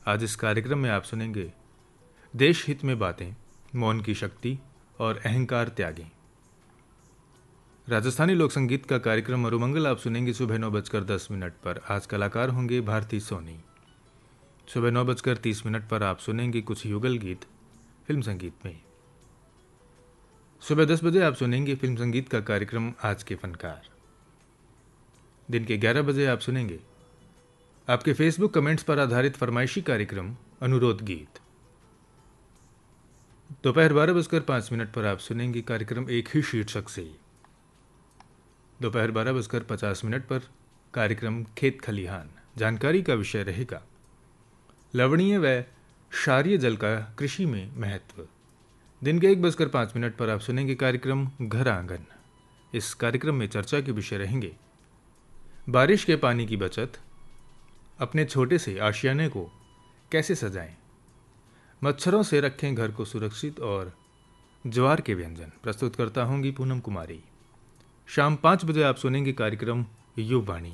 आज इस कार्यक्रम में आप सुनेंगे देश हित में बातें, मौन की शक्ति और अहंकार त्यागी। राजस्थानी लोक संगीत का कार्यक्रम मरुमंगल आप सुनेंगे सुबह 9:10 पर। आज कलाकार होंगे भारती सोनी। सुबह 9:30 पर आप सुनेंगे कुछ युगल गीत फिल्म संगीत में। सुबह 10 बजे आप सुनेंगे फिल्म संगीत का कार्यक्रम आज के फनकार। दिन के 11 बजे आप सुनेंगे आपके फेसबुक कमेंट्स पर आधारित फरमाइशी कार्यक्रम अनुरोध गीत। दोपहर 12:05 पर आप सुनेंगे कार्यक्रम एक ही शीर्षक से। दोपहर 12:50 पर कार्यक्रम खेत खलिहान। जानकारी का विषय रहेगा लवणीय व क्षारीय जल का कृषि में महत्व। दिन के 1:05 पर आप सुनेंगे कार्यक्रम घर आंगन। इस कार्यक्रम में चर्चा के विषय रहेंगे बारिश के पानी की बचत, अपने छोटे से आशियाने को कैसे सजाएं, मच्छरों से रखें घर को सुरक्षित और ज्वार के व्यंजन। प्रस्तुत करता होंगी पूनम कुमारी। शाम 5 बजे आप सुनेंगे कार्यक्रम युवाणी।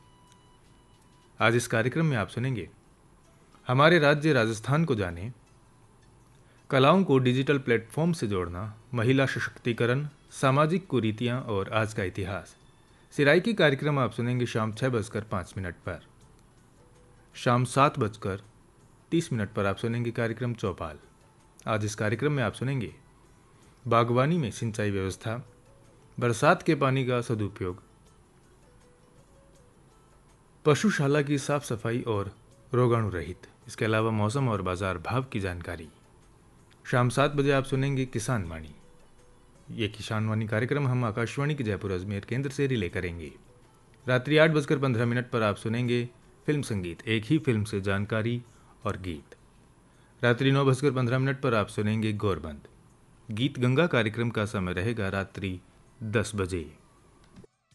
आज इस कार्यक्रम में आप सुनेंगे हमारे राज्य राजस्थान को जाने, कलाओं को डिजिटल प्लेटफॉर्म से जोड़ना, महिला सशक्तिकरण, सामाजिक कुरीतियां और आज का इतिहास। सिराई की कार्यक्रम आप सुनेंगे शाम 6:05 पर। शाम 7:30 पर आप सुनेंगे कार्यक्रम चौपाल। आज इस कार्यक्रम में आप सुनेंगे बागवानी में सिंचाई व्यवस्था, बरसात के पानी का सदुपयोग, पशुशाला की साफ सफाई और रोगाणु रहित। इसके अलावा मौसम और बाजार भाव की जानकारी। शाम 7 बजे आप सुनेंगे किसान वाणी। ये किसान वाणी कार्यक्रम हम आकाशवाणी के जयपुर अजमेर केंद्र से रिले करेंगे। रात्रि 8:15 पर आप सुनेंगे फिल्म संगीत, एक ही फिल्म से जानकारी और गीत। रात्रि 9:15 पर आप सुनेंगे गौरबंद। गीत गंगा कार्यक्रम का समय रहेगा रात्रि 10 बजे।